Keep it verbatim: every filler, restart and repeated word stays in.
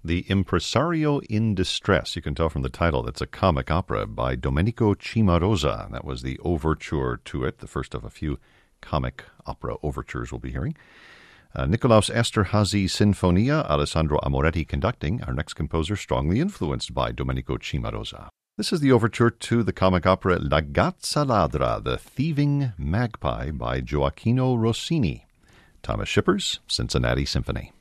The Impresario in Distress. You can tell from the title that's a comic opera by Domenico Cimarosa. That was the overture to it, the first of a few comic opera overtures we'll be hearing. Uh, Nicolaus Esterhazy Sinfonia, Alessandro Amoretti conducting. Our next composer, strongly influenced by Domenico Cimarosa. This is the overture to the comic opera La Gazza Ladra, The Thieving Magpie by Gioacchino Rossini. Thomas Shippers, Cincinnati Symphony.